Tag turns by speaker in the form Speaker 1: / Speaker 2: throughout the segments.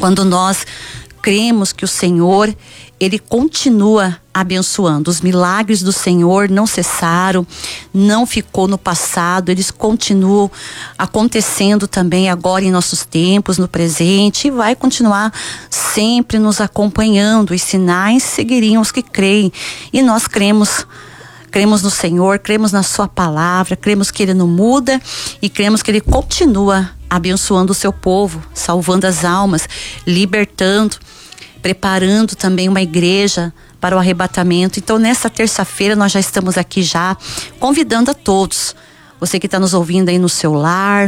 Speaker 1: Quando nós cremos que o Senhor, Ele continua abençoando. Os milagres do Senhor não cessaram, não ficou no passado, eles continuam acontecendo também agora em nossos tempos, no presente, e vai continuar sempre nos acompanhando. Os sinais seguiriam os que creem, e nós cremos no Senhor, cremos na sua palavra, cremos que Ele não muda e cremos que Ele continua abençoando o seu povo, salvando as almas, libertando, preparando também uma igreja para o arrebatamento. Então, nessa terça-feira nós já estamos aqui já convidando a todos, você que está nos ouvindo aí no seu lar,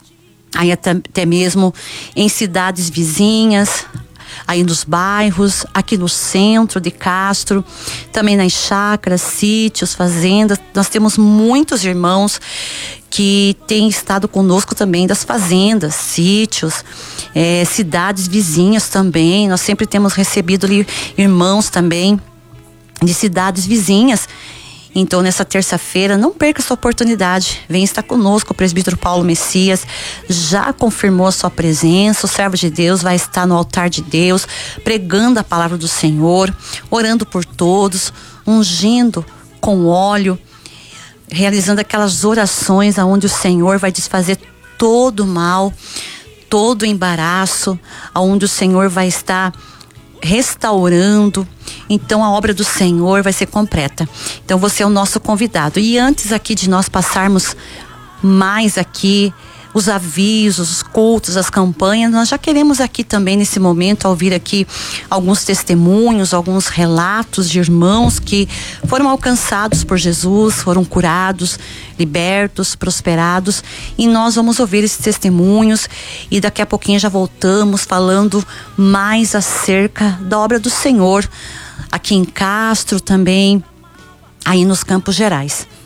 Speaker 1: aí até mesmo em cidades vizinhas, aí nos bairros, aqui no centro de Castro, também nas chácaras, sítios, fazendas. Nós temos muitos irmãos que têm estado conosco também das fazendas, sítios, cidades vizinhas também. Nós sempre temos recebido ali irmãos também de cidades vizinhas. Então, nessa terça-feira, não perca essa oportunidade. Vem estar conosco. O presbítero Paulo Messias já confirmou a sua presença. O servo de Deus vai estar no altar de Deus, pregando a palavra do Senhor, orando por todos, ungindo com óleo, realizando aquelas orações onde o Senhor vai desfazer todo o mal, todo o embaraço, onde o Senhor vai estar restaurando. Então a obra do Senhor vai ser completa. Então você é o nosso convidado. E antes aqui de nós passarmos mais aqui os avisos, os cultos, as campanhas, nós já queremos aqui também nesse momento ouvir aqui alguns testemunhos, alguns relatos de irmãos que foram alcançados por Jesus, foram curados, libertos, prosperados, e nós vamos ouvir esses testemunhos e daqui a pouquinho já voltamos falando mais acerca da obra do Senhor aqui em Castro também, aí nos Campos Gerais.